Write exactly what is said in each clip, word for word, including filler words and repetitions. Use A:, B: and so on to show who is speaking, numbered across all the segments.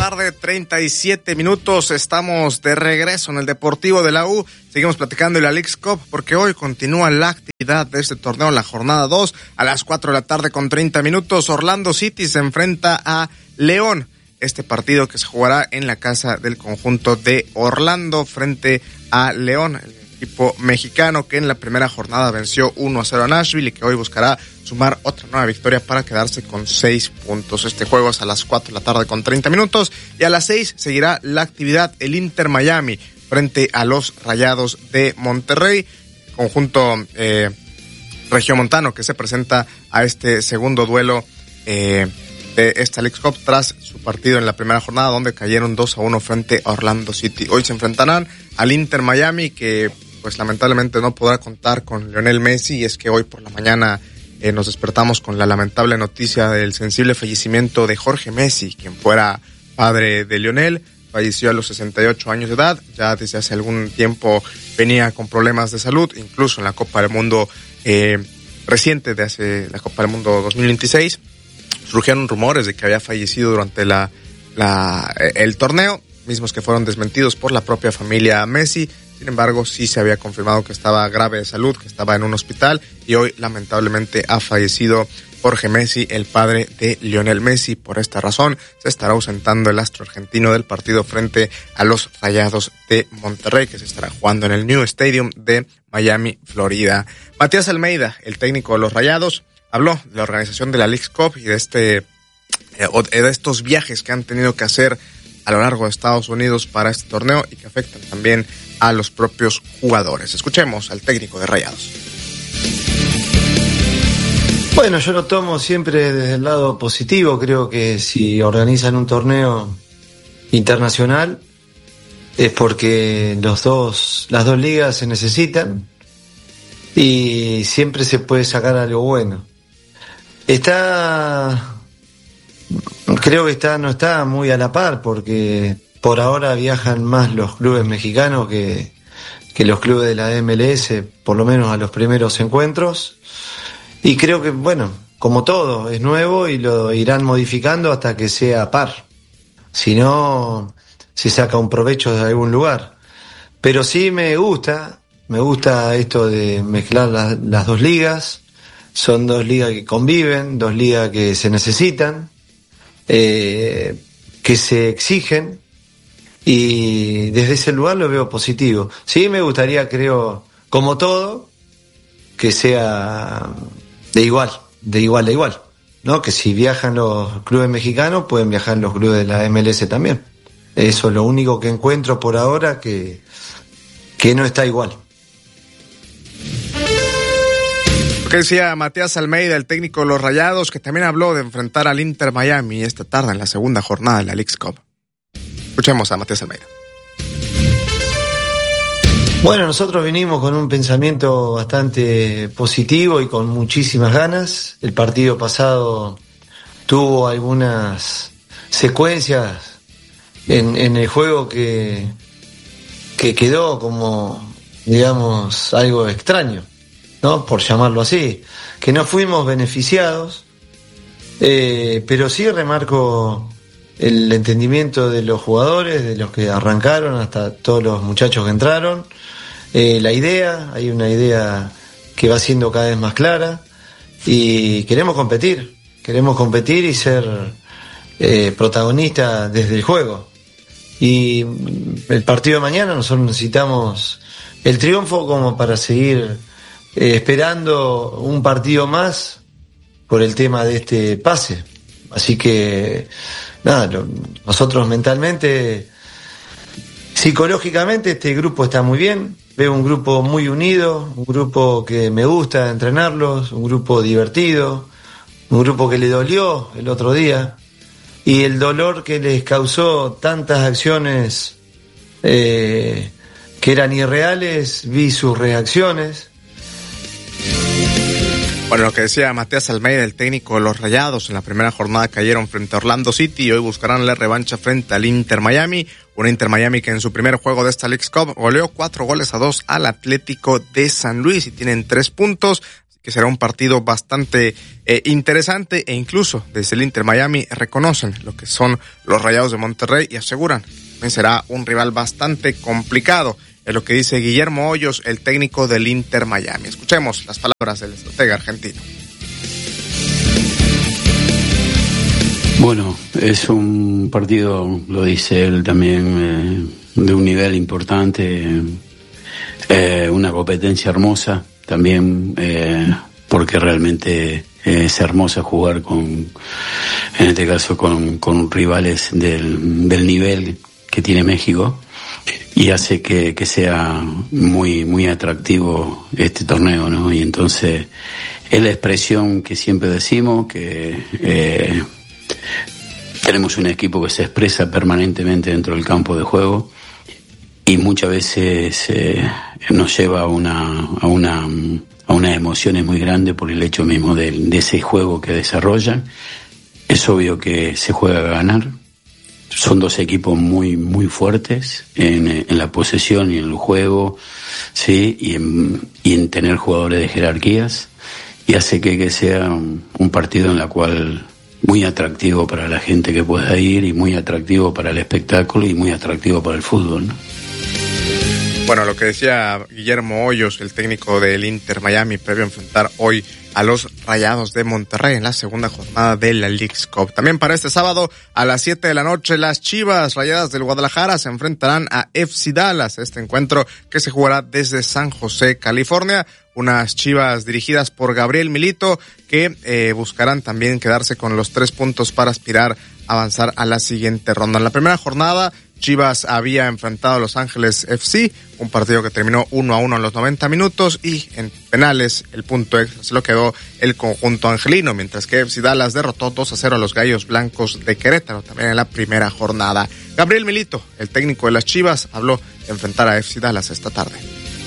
A: tarde, treinta y siete minutos. Estamos de regreso en el Deportivo de la U. Seguimos platicando de la Leagues Cup porque hoy continúa la actividad de este torneo, la jornada dos. A las cuatro de la tarde con treinta minutos, Orlando City se enfrenta a León. Este partido que se jugará en la casa del conjunto de Orlando frente a León, el equipo mexicano que en la primera jornada venció uno a cero a Nashville y que hoy buscará sumar otra nueva victoria para quedarse con seis puntos. Este juego es a las cuatro de la tarde con treinta minutos y a las seis seguirá la actividad el Inter Miami frente a los Rayados de Monterrey, conjunto eh, regiomontano que se presenta a este segundo duelo eh, de esta Leagues Cup tras su partido en la primera jornada donde cayeron dos a uno frente a Orlando City. Hoy se enfrentarán al Inter Miami que pues lamentablemente no podrá contar con Lionel Messi, y es que hoy por la mañana eh, nos despertamos con la lamentable noticia del sensible fallecimiento de Jorge Messi, quien fuera padre de Lionel. Falleció a los sesenta y ocho años de edad, ya desde hace algún tiempo venía con problemas de salud, incluso en la Copa del Mundo eh, reciente de hace la Copa del Mundo dos mil veintiséis. Surgieron rumores de que había fallecido durante la, la el torneo, mismos que fueron desmentidos por la propia familia Messi. Sin embargo, sí se había confirmado que estaba grave de salud, que estaba en un hospital, y hoy lamentablemente ha fallecido Jorge Messi, el padre de Lionel Messi. Por esta razón se estará ausentando el astro argentino del partido frente a los Rayados de Monterrey, que se estará jugando en el New Stadium de Miami, Florida. Matías Almeida, el técnico de los Rayados, habló de la organización de la Leagues Cup y de este eh, de estos viajes que han tenido que hacer a lo largo de Estados Unidos para este torneo y que afectan también a los propios jugadores. Escuchemos al técnico de Rayados.
B: Bueno, yo lo tomo siempre desde el lado positivo. Creo que si organizan un torneo internacional es porque los dos, las dos ligas se necesitan y siempre se puede sacar algo bueno. Está, creo que está, no está muy a la par porque por ahora viajan más los clubes mexicanos que, que los clubes de la M L S, por lo menos a los primeros encuentros. Y creo que, bueno, como todo, es nuevo y lo irán modificando hasta que sea par. Si no, se saca un provecho de algún lugar. Pero sí me gusta, me gusta esto de mezclar las, las dos ligas. Son dos ligas que conviven, dos ligas que se necesitan, eh, que se exigen, y desde ese lugar lo veo positivo. Sí me gustaría, creo, como todo, que sea de igual, de igual a igual, ¿no? Que si viajan los clubes mexicanos, pueden viajar los clubes de la M L S también. Eso es lo único que encuentro por ahora que, que no está igual.
A: Que decía Matías Almeida, el técnico de los Rayados, que también habló de enfrentar al Inter Miami esta tarde en la segunda jornada de la Leagues Cup. Escuchemos a Matías Almeida.
B: Bueno, nosotros vinimos con un pensamiento bastante positivo y con muchísimas ganas. El partido pasado tuvo algunas secuencias en, en el juego que, que quedó como, digamos, algo extraño, ¿no? Por llamarlo así, que no fuimos beneficiados, eh, pero sí remarco el entendimiento de los jugadores, de los que arrancaron hasta todos los muchachos que entraron, eh, la idea, hay una idea que va siendo cada vez más clara y queremos competir, queremos competir y ser eh, protagonistas desde el juego. Y el partido de mañana nosotros necesitamos el triunfo como para seguir Eh, esperando un partido más por el tema de este pase. Así que nada, lo, nosotros mentalmente, psicológicamente este grupo está muy bien. Veo un grupo muy unido, un grupo que me gusta entrenarlos, un grupo divertido, un grupo que le dolió el otro día, y el dolor que les causó tantas acciones eh, que eran irreales, vi sus reacciones.
A: Bueno, lo que decía Matías Almeida, el técnico de los Rayados, en la primera jornada cayeron frente a Orlando City y hoy buscarán la revancha frente al Inter Miami. Un Inter Miami que en su primer juego de esta Leagues Cup goleó cuatro goles a dos al Atlético de San Luis y tienen tres puntos. que será un partido bastante eh, interesante, e incluso desde el Inter Miami reconocen lo que son los Rayados de Monterrey y aseguran que también será un rival bastante complicado. Es lo que dice Guillermo Hoyos, el técnico del Inter Miami. Escuchemos las palabras del estratega argentino.
C: Bueno, es un partido, lo dice él también, eh, de un nivel importante, eh, una competencia hermosa también, eh, porque realmente es hermosa jugar con, en este caso, con, con rivales del, del nivel que tiene México, y hace que, que sea muy, muy atractivo este torneo, ¿no? Y entonces es la expresión que siempre decimos, que eh, tenemos un equipo que se expresa permanentemente dentro del campo de juego, y muchas veces eh, nos lleva a una, a una, a unas emociones muy grandes por el hecho mismo de, de ese juego que desarrollan. Es obvio que se juega a ganar. Son dos equipos muy, muy fuertes en, en la posesión y en el juego, sí, y en, y en tener jugadores de jerarquías, y hace que, que sea un, un partido en el cual muy atractivo para la gente que pueda ir, y muy atractivo para el espectáculo, y muy atractivo para el fútbol, ¿no?
A: Bueno, lo que decía Guillermo Hoyos, el técnico del Inter Miami, previo a enfrentar hoy a los Rayados de Monterrey en la segunda jornada de la Leagues Cup. También para este sábado a las siete de la noche, las Chivas Rayadas del Guadalajara se enfrentarán a F C Dallas. Este encuentro que se jugará desde San José, California. Unas Chivas dirigidas por Gabriel Milito que eh, buscarán también quedarse con los tres puntos para aspirar a avanzar a la siguiente ronda. En la primera jornada, Chivas había enfrentado a Los Ángeles F C, un partido que terminó uno a uno en los noventa minutos, y en penales el punto extra se lo quedó el conjunto angelino, mientras que F C Dallas derrotó dos a cero a los Gallos Blancos de Querétaro, también en la primera jornada. Gabriel Milito, el técnico de las Chivas, habló de enfrentar a F C Dallas esta tarde.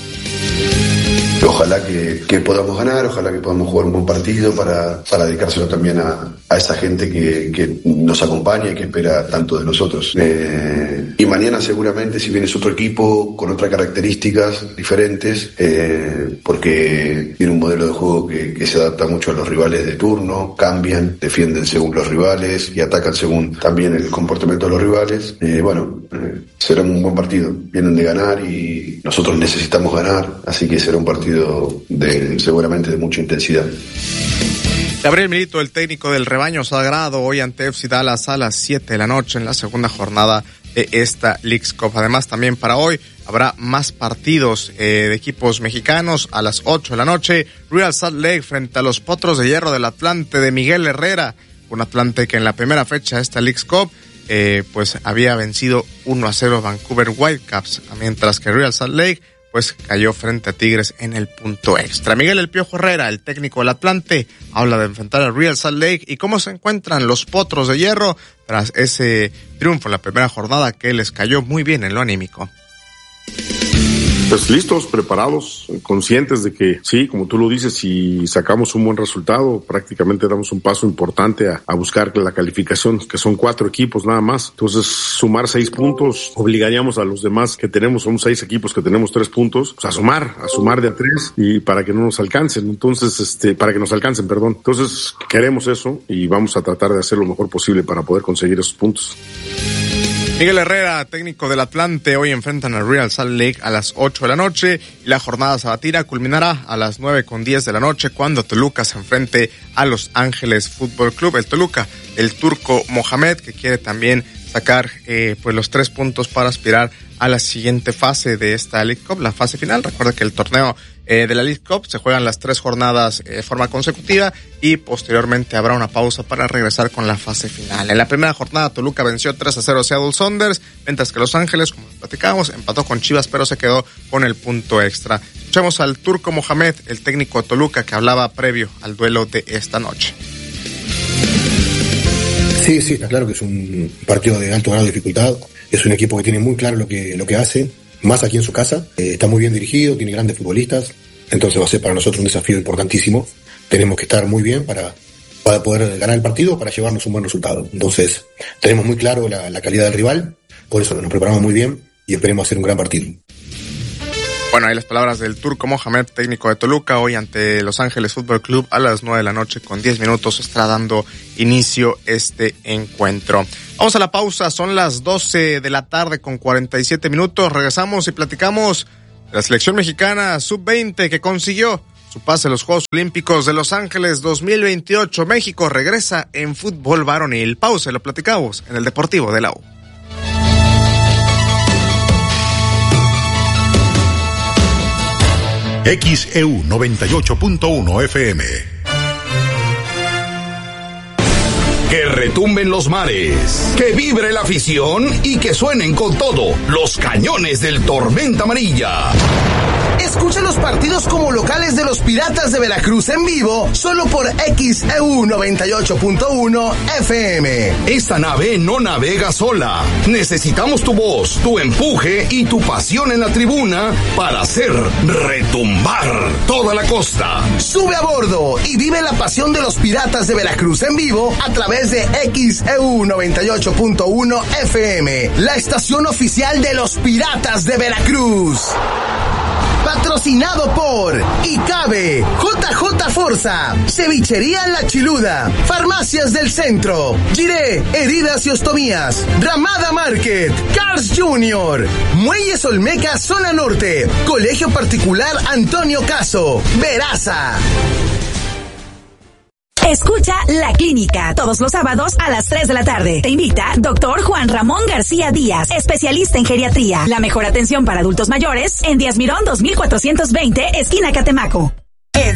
D: Ojalá que, que podamos ganar, ojalá que podamos jugar un buen partido para, para dedicárselo también a, a esa gente que, que nos acompaña y que espera tanto de nosotros. Eh, y mañana seguramente, si vienes otro equipo con otras características diferentes, eh, porque tiene un modelo de juego que, que se adapta mucho a los rivales de turno, cambian, defienden según los rivales y atacan según también el comportamiento de los rivales. Eh, bueno, eh, será un buen partido. Vienen de ganar y nosotros necesitamos ganar, así que será un partido de seguramente de mucha intensidad.
A: Gabriel Milito, el técnico del rebaño sagrado, hoy ante F C Dallas a las siete de la noche en la segunda jornada de esta Leagues Cup. Además, también para hoy habrá más partidos eh, de equipos mexicanos. A las ocho de la noche, Real Salt Lake frente a los Potros de Hierro del Atlante de Miguel Herrera, un Atlante que en la primera fecha de esta Leagues Cup eh, pues había vencido uno a cero Vancouver Whitecaps, mientras que Real Salt Lake pues cayó frente a Tigres en el punto extra. Miguel El Piojo Herrera, el técnico del Atlante, habla de enfrentar a Real Salt Lake y cómo se encuentran los Potros de Hierro tras ese triunfo en la primera jornada que les cayó muy bien en lo anímico.
E: Pues listos, preparados, conscientes de que sí, como tú lo dices, si sacamos un buen resultado, prácticamente damos un paso importante a, a buscar la calificación, que son cuatro equipos nada más. Entonces, sumar seis puntos, obligaríamos a los demás que tenemos, somos seis equipos que tenemos tres puntos, pues a sumar, a sumar de a tres, y para que no nos alcancen, entonces, este, para que nos alcancen, perdón. Entonces, queremos eso y vamos a tratar de hacer lo mejor posible para poder conseguir esos puntos.
A: Miguel Herrera, técnico del Atlante, hoy enfrentan al Real Salt Lake a las ocho de la noche y la jornada sabatina culminará a las nueve con diez de la noche cuando Toluca se enfrente a Los Ángeles Fútbol Club. El Toluca, el turco Mohamed, que quiere también sacar eh, pues los tres puntos para aspirar a la siguiente fase de esta League Cup, la fase final. Recuerda que el torneo eh, de la League Cup se juegan las tres jornadas eh, de forma consecutiva y posteriormente habrá una pausa para regresar con la fase final. En la primera jornada Toluca venció tres a cero a Seattle Sounders, mientras que Los Ángeles, como platicábamos, empató con Chivas pero se quedó con el punto extra. Escuchemos al turco Mohamed, el técnico de Toluca, que hablaba previo al duelo de esta noche.
F: Sí, sí, está claro que es un partido de alto grado de dificultad. Es un equipo que tiene muy claro lo que, lo que hace, más aquí en su casa. Eh, está muy bien dirigido, tiene grandes futbolistas. Entonces va a ser para nosotros un desafío importantísimo. Tenemos que estar muy bien para, para poder ganar el partido, para llevarnos un buen resultado. Entonces tenemos muy claro la, la calidad del rival. Por eso nos preparamos muy bien y esperemos hacer un gran partido.
A: Bueno, ahí las palabras del Turco Mohamed, técnico de Toluca, hoy ante Los Ángeles Fútbol Club a las nueve de la noche con diez minutos estará dando inicio este encuentro. Vamos a la pausa, son las doce de la tarde con cuarenta y siete minutos, regresamos y platicamos de la selección mexicana sub veinte que consiguió su pase a los Juegos Olímpicos de Los Ángeles dos mil veintiocho. México regresa en fútbol varonil. Pausa y lo platicamos en el Deportivo de la U.
G: X E U noventa y ocho punto uno F M.
H: Que retumben los mares, que vibre la afición y que suenen con todo los cañones del Tormenta Amarilla.
I: Escucha los partidos como locales de los Piratas de Veracruz en vivo, solo por X E U noventa y ocho punto uno F M.
H: Esta nave no navega sola. Necesitamos tu voz, tu empuje y tu pasión en la tribuna para hacer retumbar toda la costa.
I: Sube a bordo y vive la pasión de los Piratas de Veracruz en vivo a través de X E U noventa y ocho punto uno F M, la estación oficial de los Piratas de Veracruz. Patrocinado por Icabe, J J Forza, Cevichería La Chiluda, Farmacias del Centro, Giré, Heridas y Ostomías, Ramada Market, Cars Junior, Muelles Olmeca Zona Norte, Colegio Particular Antonio Caso, Veraza.
J: Escucha La Clínica, todos los sábados a las tres de la tarde. Te invita doctor Juan Ramón García Díaz, especialista en geriatría. La mejor atención para adultos mayores en Díaz Mirón dos mil cuatrocientos veinte, esquina Catemaco.